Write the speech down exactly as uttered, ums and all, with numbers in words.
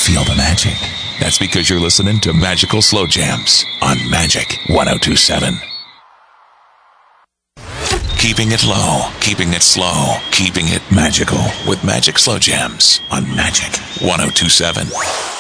feel the magic. That's because you're listening to Magical Slow Jams on Magic one oh two seven. Keeping it low, keeping it slow, keeping it magical with Magic Slow Jams on Magic one oh two seven.